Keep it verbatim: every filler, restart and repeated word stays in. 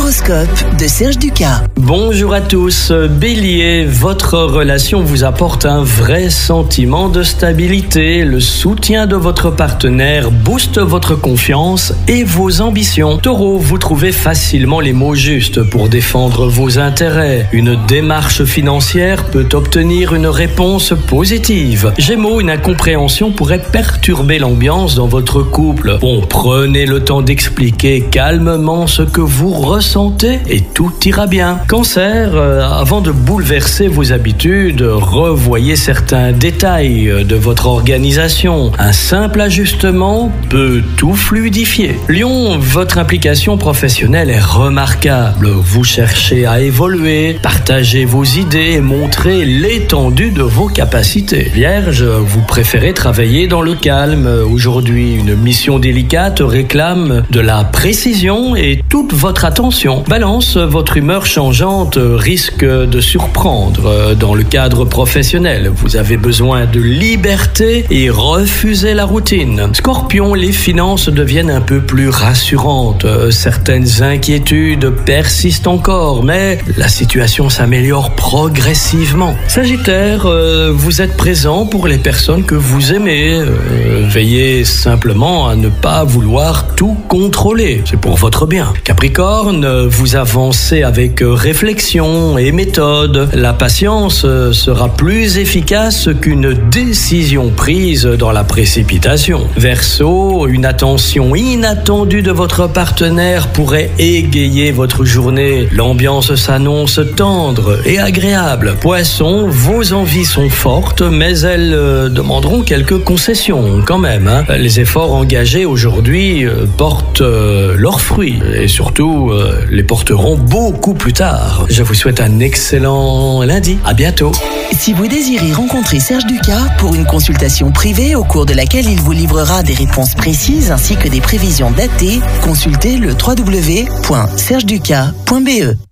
L'horoscope de Serge Ducas. Bonjour à tous, Bélier, votre relation vous apporte un vrai sentiment de stabilité. Le soutien de votre partenaire booste votre confiance et vos ambitions. Taureau, vous trouvez facilement les mots justes pour défendre vos intérêts. Une démarche financière peut obtenir une réponse positive. Gémeaux, une incompréhension pourrait perturber l'ambiance dans votre couple. Bon, prenez le temps d'expliquer calmement ce que vous ressentez et tout ira bien. Cancer, euh, avant de bouleverser vos habitudes, revoyez certains détails de votre organisation. Un simple ajustement peut tout fluidifier. Lion, votre implication professionnelle est remarquable. Vous cherchez à évoluer, partagez vos idées et montrez l'étendue de vos capacités. Vierge, vous préférez travailler dans le calme. Aujourd'hui, une mission délicate réclame de la précision et toute votre attention. Balance, votre humeur changeante risque de surprendre dans le cadre professionnel. Vous avez besoin de liberté et refusez la routine. Scorpion, les finances deviennent un peu plus rassurantes. Certaines inquiétudes persistent encore, mais la situation s'améliore progressivement. Sagittaire, euh, vous êtes présent pour les personnes que vous aimez. Euh, veillez simplement à ne pas vouloir tout contrôler. C'est pour votre bien. Capricorne, vous avancez avec réflexion et méthode. La patience sera plus efficace qu'une décision prise dans la précipitation. Verseau, une attention inattendue de votre partenaire pourrait égayer votre journée. L'ambiance s'annonce tendre et agréable. Poisson, vos envies sont fortes, mais elles euh, demanderont quelques concessions quand même. Hein. Les efforts engagés aujourd'hui euh, portent euh, leurs fruits et surtout euh, les porteront beaucoup plus tard. Je vous souhaite un excellent lundi. À bientôt. Si vous désirez rencontrer Serge Ducas pour une consultation privée au cours de laquelle il vous livrera des réponses précises ainsi que des prévisions datées, consultez le w w w point serge ducas point b e.